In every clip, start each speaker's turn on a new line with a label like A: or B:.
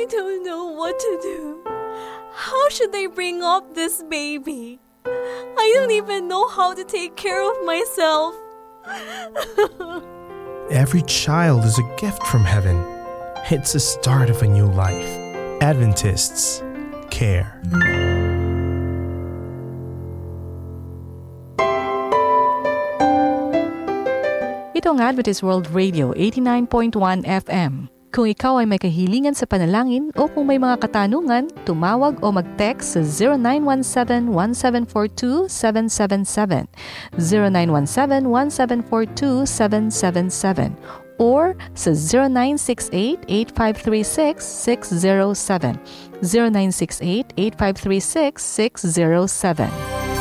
A: don't know what to do. How should I bring up this baby? I don't even know how to take care of myself.
B: Every child is a gift from heaven. It's the start of a new life. Adventists care.
C: Ito ang Adventist World Radio 89.1 FM. Kung ikaw ay may kahilingan sa panalangin o kung may mga katanungan, tumawag o mag-text sa 0917-1742-777, 0917-1742-777, or sa 0968-8536-607, 0968-8536-607.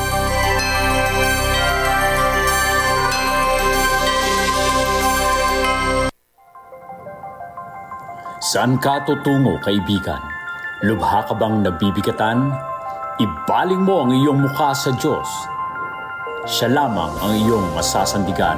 D: Saan ka tutungo, kaibigan? Lubha ka bang nabibigatan? Ibaling mo ang iyong mukha sa Diyos. Siya lamang ang iyong masasandigan.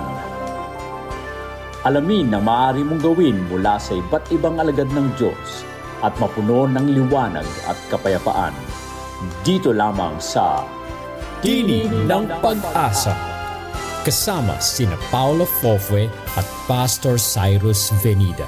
D: Alamin ang maaari mong gawin mula sa iba't ibang alagad ng Diyos at mapuno ng liwanag at kapayapaan. Dito lamang sa
E: Tinig ng Pag-asa. Kasama sina Paolo Fofue at Pastor Cyrus Venida.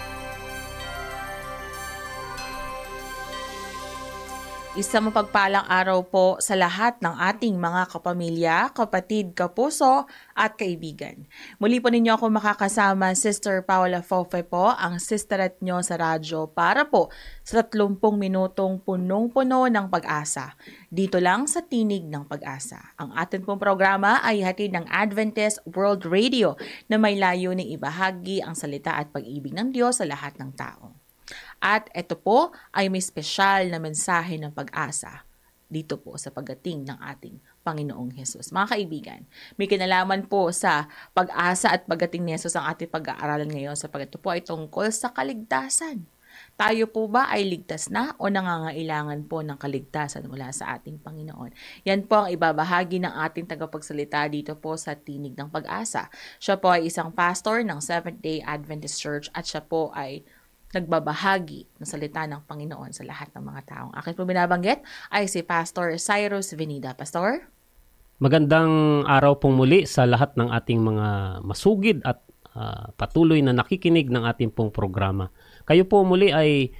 F: Isang mapagpalang araw po sa lahat ng ating mga kapamilya, kapatid, kapuso at kaibigan. Muli po ninyo ako makakasama, Sister Paula Fofue po, ang sisterat nyo sa radyo para po sa 30 minutong punong-puno ng pag-asa. Dito lang sa Tinig ng Pag-asa. Ang atin pong programa ay hatid ng Adventist World Radio na may layuning ibahagi ang salita at pag-ibig ng Diyos sa lahat ng tao. At ito po ay may espesyal na mensahe ng pag-asa dito po sa pagdating ng ating Panginoong Hesus. Mga kaibigan, may kinalaman po sa pag-asa at pagdating ni Hesus ang ating pag-aaralan ngayon sapagkat ito po ay tungkol sa kaligtasan. Tayo po ba ay ligtas na o nangangailangan po ng kaligtasan mula sa ating Panginoon? Yan po ang ibabahagi ng ating tagapagsalita dito po sa Tinig ng Pag-asa. Siya po ay isang pastor ng Seventh-day Adventist Church at siya po ay nagbabahagi ng salita ng Panginoon sa lahat ng mga taong akin po binabanggit ay si Pastor Cyrus Venida. Pastor?
G: Magandang araw pong muli sa lahat ng ating mga masugid at patuloy na nakikinig ng ating pong programa. Kayo po muli ay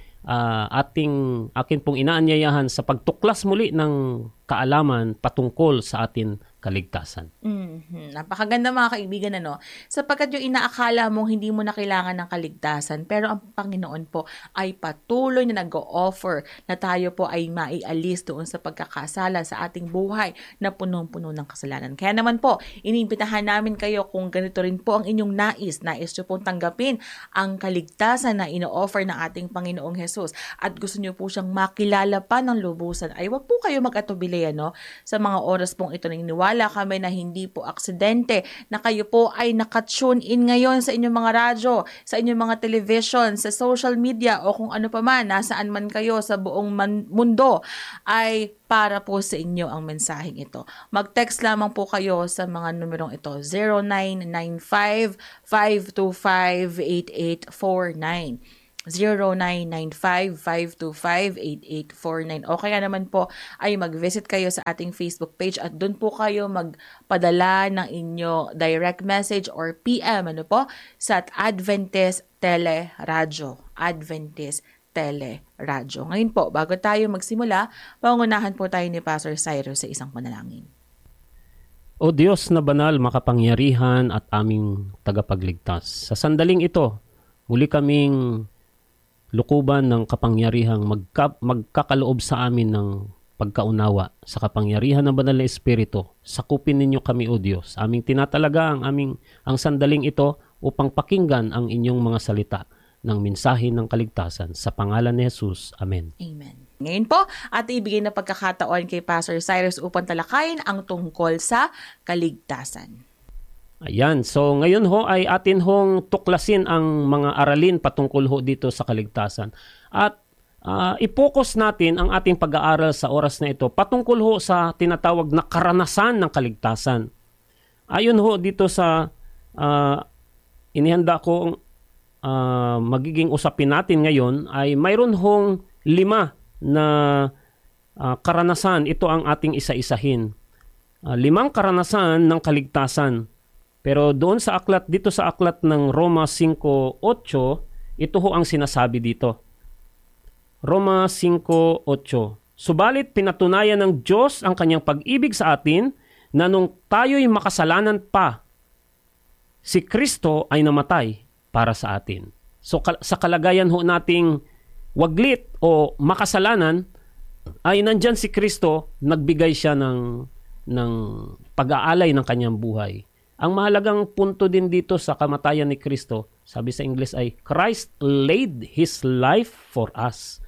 G: akin pong inaanyayahan sa pagtuklas muli ng kaalaman patungkol sa atin kaligtasan.
F: Napakaganda mga kaibigan, sapagkat yung inaakala mong hindi mo na kailangan ng kaligtasan, pero ang Panginoon po ay patuloy na nag-o-offer na tayo po ay maialis doon sa pagkakasala sa ating buhay na punong-puno ng kasalanan. Kaya naman po, iniimbitahan namin kayo kung ganito rin po ang inyong nais nyo pong tanggapin ang kaligtasan na ino-offer ng ating Panginoong Hesus at gusto nyo po siyang makilala pa ng lubusan, ay wag po kayo mag-atubili sa mga oras pong ito. Niniwala kami na hindi po aksidente na kayo po ay naka-tune in ngayon sa inyong mga radyo, sa inyong mga television, sa social media o kung ano pa man, nasaan man kayo sa buong mundo, ay para po sa inyo ang mensaheng ito. Mag-text lamang po kayo sa mga numerong ito, 0995-525-8849. 0995-525-8849 o kaya naman po ay mag-visit kayo sa ating Facebook page at doon po kayo magpadala ng inyo direct message or PM sa Adventist Teleradyo. Adventist Teleradyo. Ngayon po, bago tayo magsimula, pangunahan po tayo ni Pastor Cyrus sa isang panalangin.
G: O Diyos na banal, makapangyarihan at aming tagapagligtas, sa sandaling ito, muli kaming lukuban ng kapangyarihang magkakaloob sa amin ng pagkaunawa sa kapangyarihan ng banal na Espiritu. Sakupin ninyo kami, O Diyos. Aming tinatalaga ang sandaling ito upang pakinggan ang inyong mga salita ng mensahe ng kaligtasan. Sa pangalan ni Jesus. Amen.
F: Amen. Ngayon po, at ibigay na pagkakataon kay Pastor Cyrus upang talakayin ang tungkol sa kaligtasan.
G: Ayan, so ngayon ho ay atin hong tuklasin ang mga aralin patungkol ho dito sa kaligtasan. At i-focus natin ang ating pag-aaral sa oras na ito patungkol ho sa tinatawag na karanasan ng kaligtasan. Ayon ho dito sa inihanda ko magiging usapin natin ngayon ay mayroon hong 5 na karanasan. Ito ang ating isa-isahin. 5 karanasan ng kaligtasan. Pero doon sa aklat, dito sa aklat ng Roma 5:8, ito ho ang sinasabi dito. Roma 5:8. Subalit pinatunayan ng Diyos ang kanyang pag-ibig sa atin na nung tayo'y makasalanan pa, si Kristo ay namatay para sa atin. So sa kalagayan ho nating waglit o makasalanan, ay nandyan si Kristo, nagbigay siya ng pag-aalay ng kanyang buhay. Ang mahalagang punto din dito sa kamatayan ni Kristo, sabi sa English ay, Christ laid His life for us.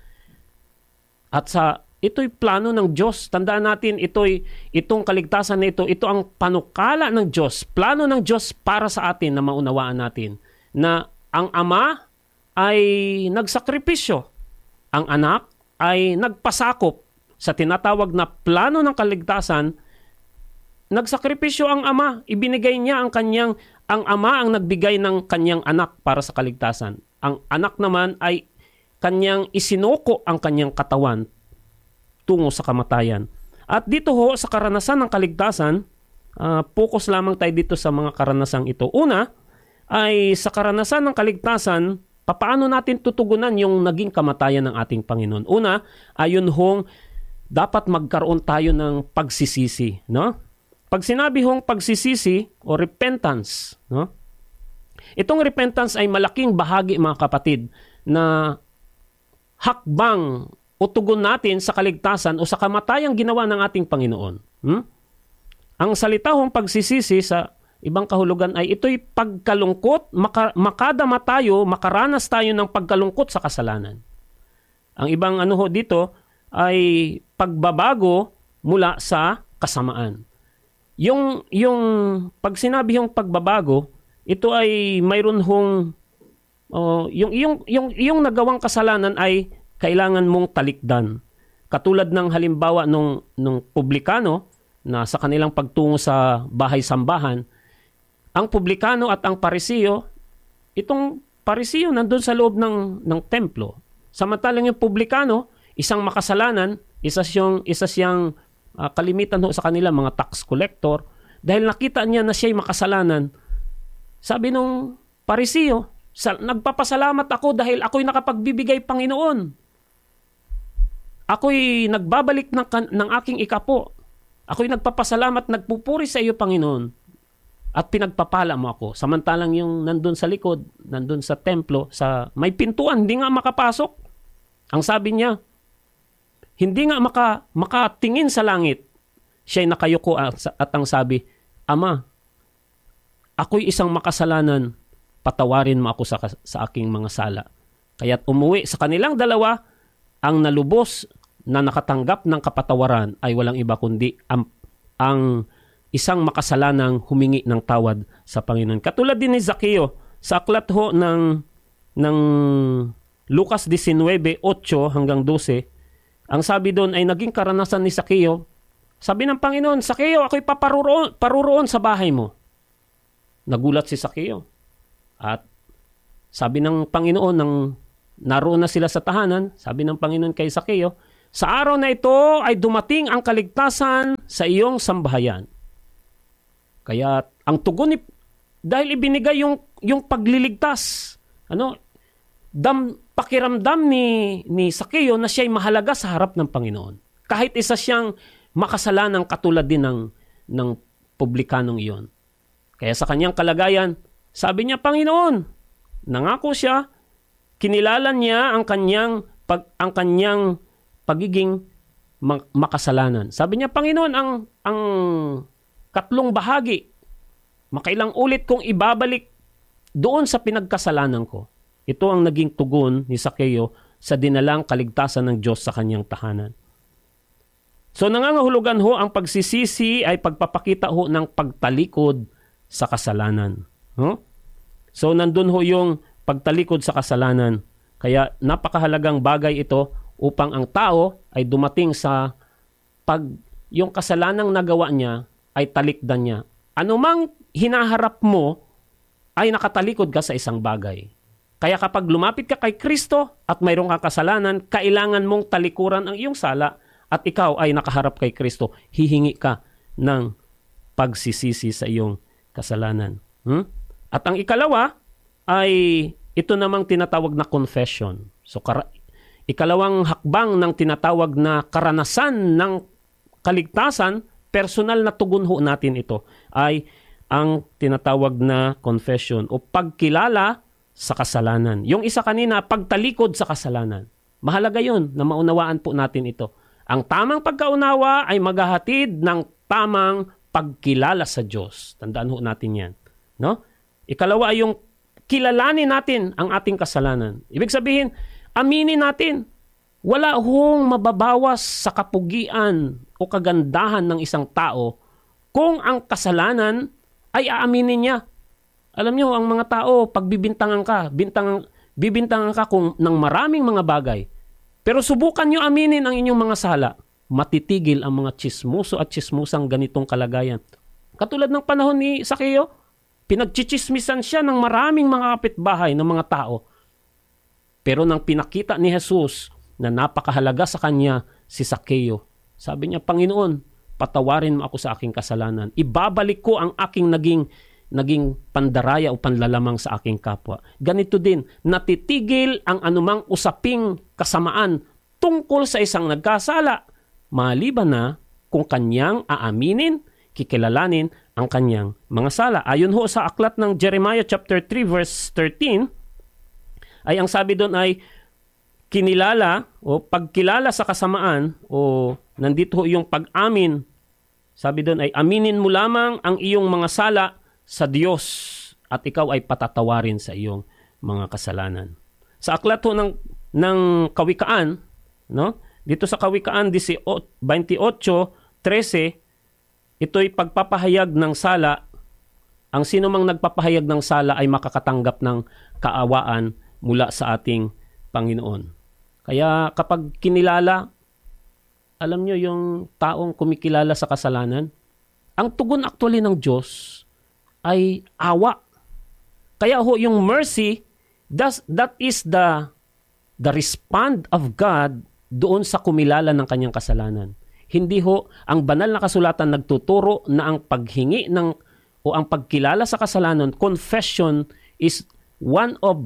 G: At ito'y plano ng Diyos. Tandaan natin, itong kaligtasan na ito ang panukala ng Diyos, plano ng Diyos para sa atin na maunawaan natin. Na ang Ama ay nagsakripisyo, ang Anak ay nagpasakop sa tinatawag na plano ng kaligtasan. Nagsakripisyo ang Ama, ibinigay niya ang Ama ang nagbigay ng kanyang anak para sa kaligtasan. Ang anak naman ay kanyang isinuko ang kanyang katawan tungo sa kamatayan. At dito ho sa karanasan ng kaligtasan, focus lamang tayo dito sa mga karanasang ito. Una ay sa karanasan ng kaligtasan, paano natin tutugunan yung naging kamatayan ng ating Panginoon? Una, ayon hong dapat magkaroon tayo ng pagsisisi, no? Pag sinabi hong pagsisisi o repentance, no? Itong repentance ay malaking bahagi, mga kapatid, na hakbang o tugon natin sa kaligtasan o sa kamatayang ginawa ng ating Panginoon. Ang salita hong pagsisisi sa ibang kahulugan ay ito'y pagkalungkot, makadama tayo, makaranas tayo ng pagkalungkot sa kasalanan. Ang ibang dito ay pagbabago mula sa kasamaan. Yung pag sinabi yung pagbabago, ito ay mayroon hong yung nagawang kasalanan ay kailangan mong talikdan. Katulad ng halimbawa nung publikano na sa kanilang pagtungo sa bahay-sambahan, ang publikano at ang parisiyo, itong parisiyo nandun sa loob ng templo. Samantalang yung publikano, isang makasalanan, isa siyang kalimitan sa kanila, mga tax collector. Dahil nakita niya na siya'y makasalanan, sabi nung parisiyo, nagpapasalamat ako dahil ako'y nakapagbibigay, Panginoon. Ako'y nagbabalik ng aking ikapo. Ako'y nagpapasalamat, nagpupuri sa iyo, Panginoon. At pinagpapala mo ako. Samantalang yung nandun sa likod, nandun sa templo, sa may pintuan, hindi nga makapasok. Ang sabi niya, hindi nga makatingin sa langit. Siya'y nakayuko at ang sabi, Ama, ako'y isang makasalanan, patawarin mo ako sa aking mga sala. Kaya't umuwi sa kanilang dalawa, ang nalubos na nakatanggap ng kapatawaran ay walang iba kundi ang isang makasalanang humingi ng tawad sa Panginoon. Katulad din ni Zaccheo sa aklat ho ng Lucas 19:8 hanggang 12. Ang sabi doon ay naging karanasan ni Zaccheo. Sabi ng Panginoon, Zaccheo, ako'y paruroon sa bahay mo. Nagulat si Zaccheo. At sabi ng Panginoon, naroon na sila sa tahanan, sabi ng Panginoon kay Zaccheo, sa araw na ito ay dumating ang kaligtasan sa iyong sambahayan. Kaya ang tugon dahil ibinigay yung pagliligtas, pakiramdam ni Zaccheo na siya'y mahalaga sa harap ng Panginoon. Kahit isa siyang makasalanang katulad din ng publikanong iyon. Kaya sa kanyang kalagayan, sabi niya, Panginoon, nangako siya, kinilala niya ang kanyang pagiging makasalanan. Sabi niya, Panginoon, ang katlong bahagi, makailang ulit kong ibabalik doon sa pinagkasalanan ko. Ito ang naging tugon ni Zaccheo sa dinalang kaligtasan ng Diyos sa kanyang tahanan. So nangangahulugan ho ang pagsisisi ay pagpapakita ho ng pagtalikod sa kasalanan. So nandun ho yung pagtalikod sa kasalanan. Kaya napakahalagang bagay ito upang ang tao ay dumating sa yung kasalanang nagawa niya ay talikdan niya. Anumang hinaharap mo ay nakatalikod ka sa isang bagay. Kaya kapag lumapit ka kay Kristo at mayroong kang kasalanan, kailangan mong talikuran ang iyong sala at ikaw ay nakaharap kay Kristo. Hihingi ka ng pagsisisi sa iyong kasalanan. At ang ikalawa ay ito namang tinatawag na confession. So ikalawang hakbang ng tinatawag na karanasan ng kaligtasan, personal na tugon ho natin ito, ay ang tinatawag na confession o pagkilala sa kasalanan. Yung isa kanina, pagtalikod sa kasalanan. Mahalaga yun na maunawaan po natin ito. Ang tamang pagkaunawa ay maghahatid ng tamang pagkilala sa Diyos. Tandaan ho natin yan. No? Ikalawa ay yung kilalanin natin ang ating kasalanan. Ibig sabihin, aminin natin. Wala hong mababawas sa kapugian o kagandahan ng isang tao kung ang kasalanan ay aaminin niya. Alam niyo, ang mga tao, pag bibintangan ka kung ng maraming mga bagay. Pero subukan niyo aminin ang inyong mga sala. Matitigil ang mga tsismuso at tsismusang ganitong kalagayan. Katulad ng panahon ni Sakeo, pinagchichismisan siya ng maraming mga kapitbahay ng mga tao. Pero nang pinakita ni Jesus na napakahalaga sa kanya si Sakeo, sabi niya, Panginoon, patawarin mo ako sa aking kasalanan. Ibabalik ko ang aking naging pandaraya o panlalamang sa aking kapwa. Ganito din, natitigil ang anumang usaping kasamaan tungkol sa isang nagkasala, maliban na kung kanyang aaminin, kikilalanin ang kanyang mga sala. Ayon ho sa aklat ng Jeremiah chapter 3 verse 13, ay ang sabi doon ay kinilala o pagkilala sa kasamaan o nandito ho yung pag-amin. Sabi doon ay aminin mo lamang ang iyong mga sala sa Diyos at ikaw ay patatawarin sa iyong mga kasalanan. Sa aklat ho ng Kawikaan, no? Dito sa Kawikaan 28:13, ito'y pagpapahayag ng sala. Ang sino mang nagpapahayag ng sala ay makakatanggap ng kaawaan mula sa ating Panginoon. Kaya kapag kinilala, alam nyo yung taong kumikilala sa kasalanan, ang tugon actually ng Diyos ay awa. Kaya ho yung mercy, that is the respond of God doon sa kumilala ng kanyang kasalanan. Hindi ho ang banal na kasulatan nagtuturo na ang paghingi o ang pagkilala sa kasalanan, confession is one of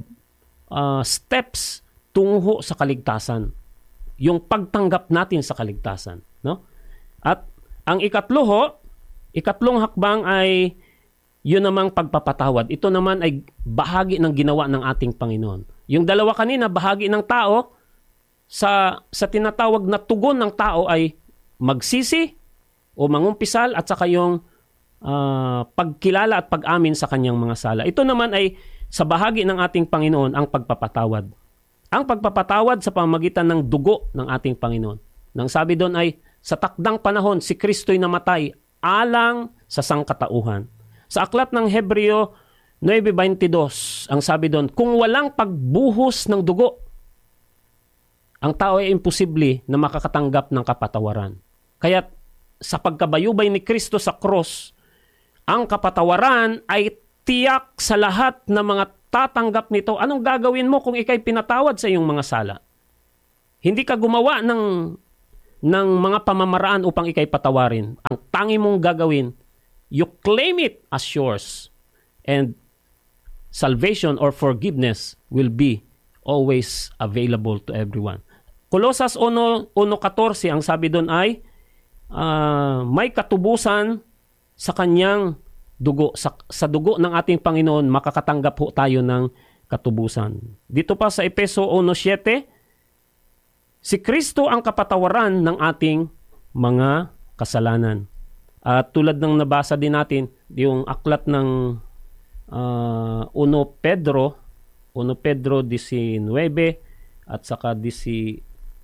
G: steps tungo sa kaligtasan. Yung pagtanggap natin sa kaligtasan, no? At ang ikatlong hakbang ay yun namang pagpapatawad. Ito naman ay bahagi ng ginawa ng ating Panginoon. Yung dalawa kanina, bahagi ng tao, sa tinatawag na tugon ng tao ay magsisi o mangumpisal at saka yung pagkilala at pag-amin sa kanyang mga sala. Ito naman ay sa bahagi ng ating Panginoon ang pagpapatawad. Ang pagpapatawad sa pamamagitan ng dugo ng ating Panginoon. Nang sabi doon ay sa takdang panahon si Kristo'y namatay alang sa sangkatauhan. Sa aklat ng Hebreo 9:22, ang sabi doon, kung walang pagbuhos ng dugo, ang tao ay imposible na makakatanggap ng kapatawaran. Kaya sa pagkabayubay ni Kristo sa cross, ang kapatawaran ay tiyak sa lahat ng mga tatanggap nito. Anong gagawin mo kung ikay pinatawad sa iyong mga sala? Hindi ka gumawa ng mga pamamaraan upang ikay patawarin. Ang tangi mong gagawin, you claim it as yours. And salvation or forgiveness will be always available to everyone. Colosas 1:14, ang sabi doon ay may katubusan sa kanyang dugo. Sa dugo ng ating Panginoon, makakatanggap ho tayo ng katubusan. Dito pa sa Efeso 1:7, si Kristo ang kapatawaran ng ating mga kasalanan. At tulad ng nabasa din natin, yung aklat ng 1 Pedro 19 at saka 20,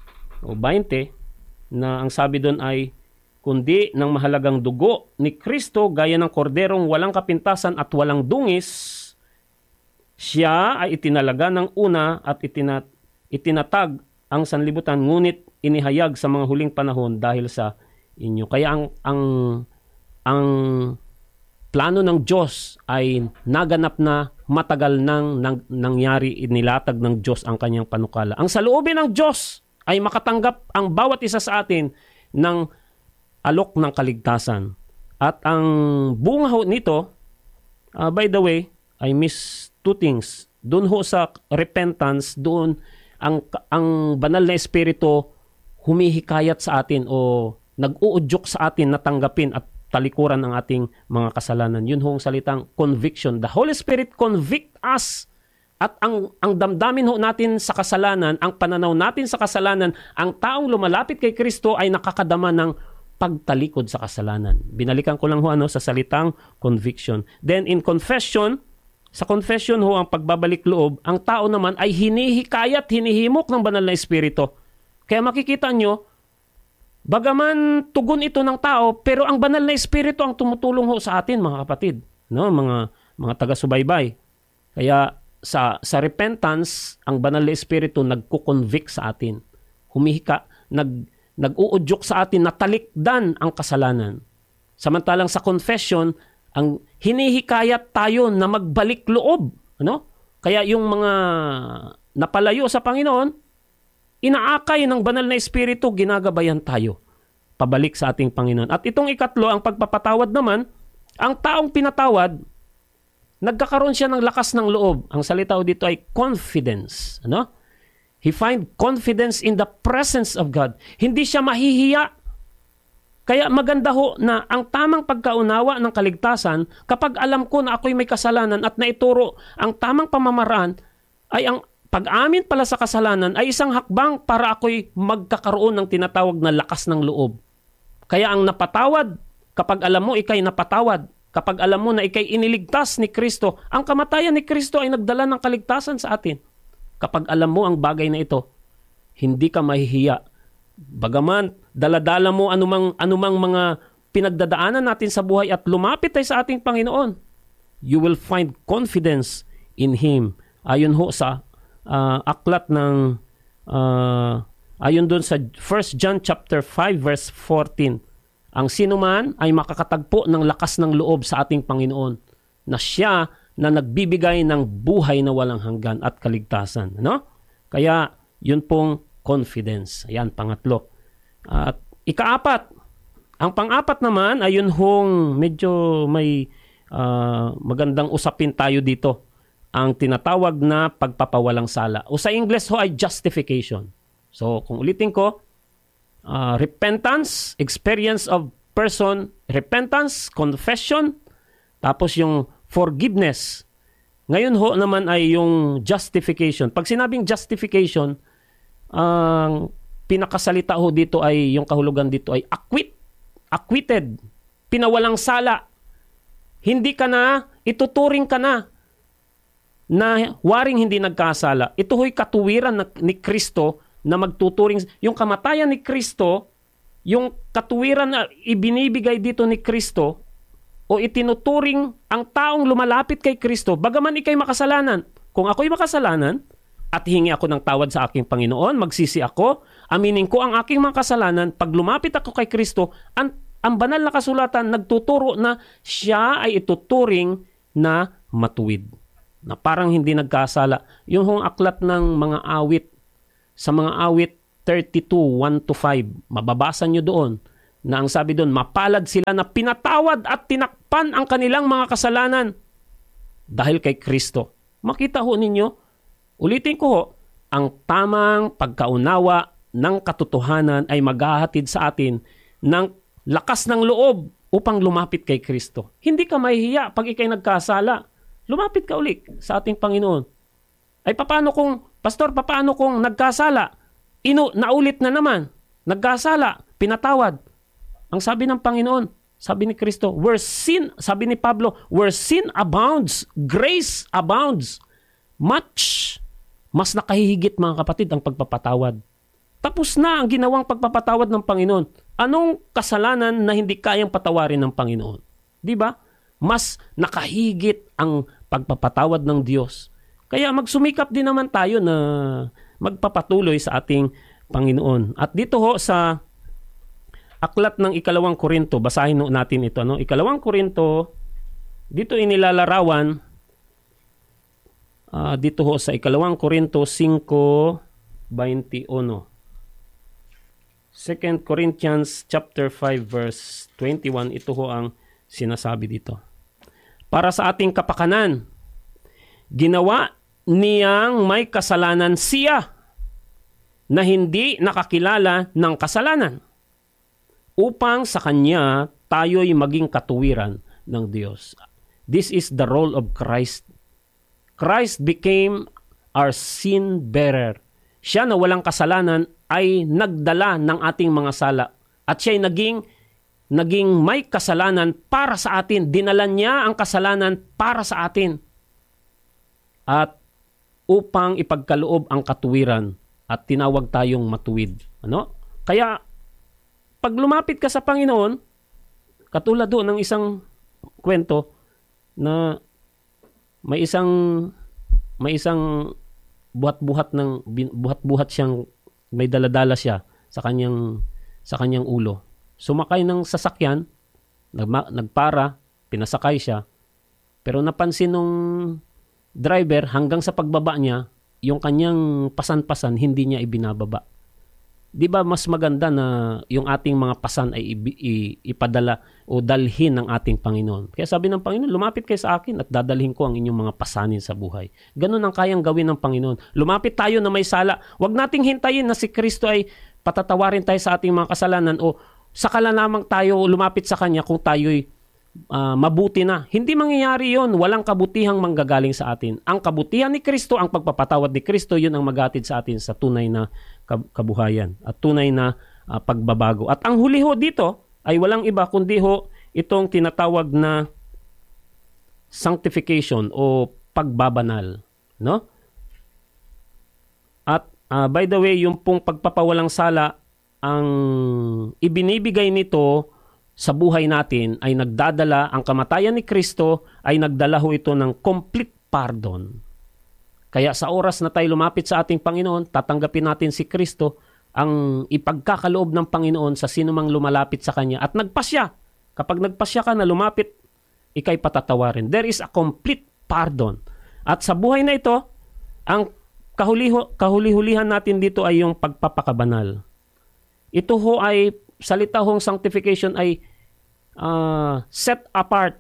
G: na ang sabi doon ay, kundi ng mahalagang dugo ni Kristo gaya ng korderong walang kapintasan at walang dungis, siya ay itinalaga ng una at itinatag ang sanlibutan, ngunit inihayag sa mga huling panahon dahil sa inyo. Kaya ang plano ng Diyos ay naganap na, matagal nang nangyari, inilatag ng Diyos ang kanyang panukala. Ang saloobin ng Diyos ay makatanggap ang bawat isa sa atin ng alok ng kaligtasan. At ang bunga ho nito, by the way, I miss two things. Doon ho sa repentance, doon ang banal na espiritu humihikayat sa atin o nag-uudyok sa atin na tanggapin at talikuran ang ating mga kasalanan. Yun ho ang salitang conviction. The Holy Spirit convict us. At ang damdamin ho natin sa kasalanan, ang pananaw natin sa kasalanan, ang taong lumalapit kay Kristo ay nakakadama ng pagtalikod sa kasalanan. Binalikan ko lang ho sa salitang conviction. Then in confession, sa confession ho ang pagbabalik loob, ang tao naman ay hinihikayat, hinihimok ng banal na espiritu. Kaya makikita nyo, bagaman tugon ito ng tao, pero ang banal na espiritu ang tumutulong ho sa atin, mga kapatid, no, mga taga-subaybay. Kaya sa repentance, ang banal na espiritu nagko-convict sa atin. Humihika, nag-uudyok sa atin na talikdan ang kasalanan. Samantalang sa confession, ang hinihikayat tayo na magbalik loob, ano? Kaya yung mga napalayo sa Panginoon, inaakay ng banal na espiritu, ginagabayan tayo pabalik sa ating Panginoon. At itong ikatlo, ang pagpapatawad naman, ang taong pinatawad, nagkakaroon siya ng lakas ng loob. Ang salita dito ay confidence. Ano? He find confidence in the presence of God. Hindi siya mahihiya. Kaya maganda ho na ang tamang pagkaunawa ng kaligtasan, kapag alam ko na ako'y may kasalanan at naituro ang tamang pamamaraan, ay ang pag-amin pala sa kasalanan ay isang hakbang para ako'y magkakaroon ng tinatawag na lakas ng loob. Kaya ang napatawad, kapag alam mo ikay napatawad, kapag alam mo na ikay iniligtas ni Kristo, ang kamatayan ni Kristo ay nagdala ng kaligtasan sa atin. Kapag alam mo ang bagay na ito, hindi ka mahihiya. Bagaman daladala mo anumang mga pinagdadaanan natin sa buhay at lumapit tayo sa ating Panginoon, you will find confidence in Him. Ayon ho sa aklat ng ayon doon sa 1 John chapter 5 verse 14, ang sinuman ay makakatagpo ng lakas ng loob sa ating Panginoon na siya na nagbibigay ng buhay na walang hanggan at kaligtasan, no? Kaya yun pong confidence. Ayan, pangatlo. At ikaapat, ang pang-apat naman ay yun hong medyo may magandang usapin tayo dito, ang tinatawag na pagpapawalang sala. O sa English ho ay justification. So kung ulitin ko, repentance, experience of person, repentance, confession, tapos yung forgiveness. Ngayon ho naman ay yung justification. Pag sinabing justification, ang pinakasalita ho dito ay, yung kahulugan dito ay acquitted, pinawalang sala. Hindi ka na, ituturing ka na waring hindi nagkasala. Ito ho'y katuwiran ni Kristo na magtuturing. Yung kamatayan ni Kristo, yung katuwiran na ibinibigay dito ni Kristo o itinuturing ang taong lumalapit kay Kristo, bagaman ikay makasalanan. Kung ako'y makasalanan at hingi ako ng tawad sa aking Panginoon, magsisi ako, aminin ko ang aking mga kasalanan, pag lumapit ako kay Kristo, ang banal na kasulatan nagtuturo na siya ay ituturing na matuwid, na parang hindi nagkasala. Yung hong aklat ng mga awit, sa mga awit 32, 1-5, mababasa nyo doon, na ang sabi doon, mapalad sila na pinatawad at tinakpan ang kanilang mga kasalanan dahil kay Kristo. Makita ho ninyo, ulitin ko ho, ang tamang pagkaunawa ng katotohanan ay maghahatid sa atin ng lakas ng loob upang lumapit kay Kristo. Hindi ka mahihiya pag ikay nagkasala. Lumapit ka ulit sa ating Panginoon. Ay paano kung, Pastor, paano kung nagkasala? Naulit na naman. Nagkasala, pinatawad. Ang sabi ng Panginoon, sabi ni Kristo, sabi ni Pablo, where sin abounds, grace abounds. Mas nakahihigit, mga kapatid, ang pagpapatawad. Tapos na ang ginawang pagpapatawad ng Panginoon. Anong kasalanan na hindi kayang patawarin ng Panginoon? Di ba? Mas nakahigit ang pagpapatawad ng Diyos. Kaya magsumikap din naman tayo na magpapatuloy sa ating Panginoon. At dito ho sa aklat ng 2 Korinto, basahin natin ito. 2 Korinto dito inilalarawan dito ho sa 2 Korinto 5:21. 2 Corinthians chapter 5 verse 21, ito ho ang sinasabi dito. Para sa ating kapakanan, ginawa niyang may kasalanan siya na hindi nakakilala ng kasalanan, upang sa kanya tayo'y maging katuwiran ng Diyos. This is the role of Christ. Christ became our sin bearer. Siya na walang kasalanan ay nagdala ng ating mga sala. At siya'y naging may kasalanan para sa atin. Dinala niya ang kasalanan para sa atin. At upang ipagkaloob ang katuwiran at tinawag tayong matuwid. Ano? Kaya, pag lumapit ka sa Panginoon, katulad doon ng isang kwento na may isang buhat-buhat siyang may daladala siya sa kanyang ulo. Sumakay ng sasakyan, nagpara, pinasakay siya. Pero napansin nung driver hanggang sa pagbaba niya, yung kanyang pasan-pasan hindi niya ibinababa. 'Di ba mas maganda na yung ating mga pasan ay ipadala o dalhin ng ating Panginoon? Kaya sabi ng Panginoon, lumapit kayo sa akin at dadalhin ko ang inyong mga pasanin sa buhay. Ganun ang kayang gawin ng Panginoon. Lumapit tayo na may sala. Huwag nating hintayin na si Kristo ay patatawarin tayo sa ating mga kasalanan o saka lamang tayo lumapit sa Kanya kung tayo'y mabuti na. Hindi mangyayari yon. Walang kabutihang manggagaling sa atin. Ang kabutihan ni Kristo, ang pagpapatawad ni Kristo, yun ang maghatid sa atin sa tunay na kabuhayan at tunay na pagbabago. At ang huli ho dito ay walang iba kundi ho itong tinatawag na sanctification o pagbabanal. No? At by the way, yung pong pagpapawalang sala, ang ibinibigay nito sa buhay natin ay nagdadala, ang kamatayan ni Kristo ay nagdala ho ito ng complete pardon. Kaya sa oras na tayo lumapit sa ating Panginoon, tatanggapin natin si Kristo, ang ipagkakaloob ng Panginoon sa sinumang lumalapit sa Kanya at nagpasya. Kapag nagpasya ka na lumapit, ikay patatawarin. There is a complete pardon. At sa buhay na ito, ang kahuli-hulihan natin dito ay yung pagpapakabanal. Ito ho ay, salita hong sanctification ay set apart.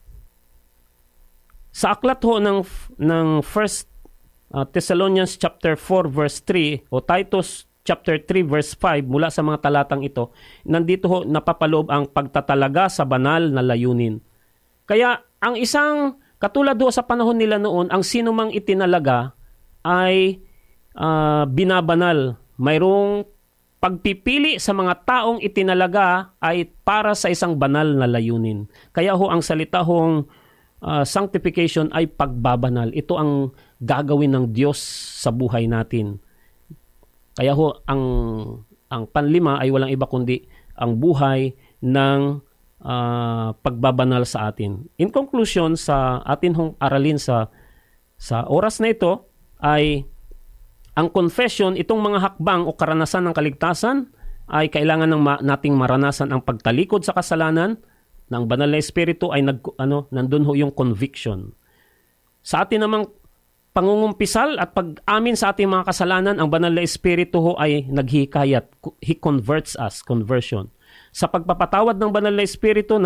G: Sa aklat ho ng 1 Thessalonians chapter 4 verse 3 o Titus chapter 3 verse 5, mula sa mga talatang ito, nandito ho napapaloob ang pagtatalaga sa banal na layunin. Kaya ang isang, katulad ho sa panahon nila noon, ang sinumang itinalaga ay binabanal. Mayroong pagpipili sa mga taong itinalaga ay para sa isang banal na layunin. Kaya ho ang salita hong sanctification ay pagbabanal. Ito ang gagawin ng Diyos sa buhay natin. Kaya ho ang panlima ay walang iba kundi ang buhay ng pagbabanal sa atin. In conclusion, sa atin hong aralin sa oras na ito ay ang confession, itong mga hakbang o karanasan ng kaligtasan ay kailangan nating maranasan ang pagtalikod sa kasalanan ng banal na espiritu ay nandun ho yung conviction. Sa atin namang pangungumpisal at pag-amin sa ating mga kasalanan, ang banal na espiritu ho ay naghihikayat. He converts us, conversion. Sa pagpapatawad ng banal na espiritu,